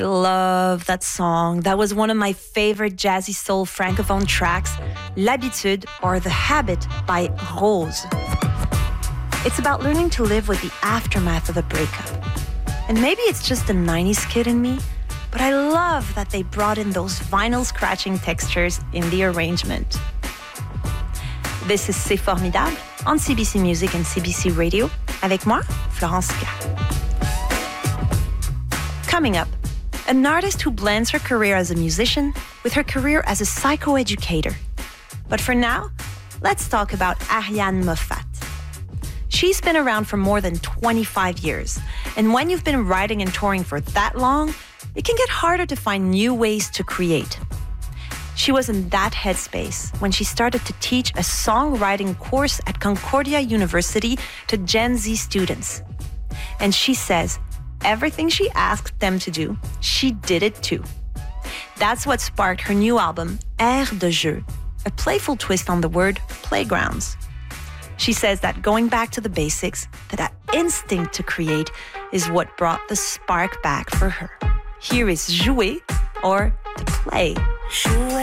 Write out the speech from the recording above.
Love that song. That was one of my favorite jazzy soul francophone tracks, L'Habitude or The Habit by Rose. It's about learning to live with the aftermath of a breakup. And maybe it's just the 90s kid in me, but I love that they brought in those vinyl scratching textures in the arrangement. This is C'est Formidable on CBC Music and CBC Radio. Avec moi, Florence K. Coming up, an artist who blends her career as a musician with her career as a psychoeducator. But for now, let's talk about Ariane Moffat. She's been around for more than 25 years, and when you've been writing and touring for that long, it can get harder to find new ways to create. She was in that headspace when she started to teach a songwriting course at Concordia University to Gen Z students. And she says everything she asked them to do, she did it too. That's what sparked her new album, Air de Jeu, a playful twist on the word playgrounds. She says that going back to the basics, that instinct to create, is what brought the spark back for her. Here is Jouer, or to play.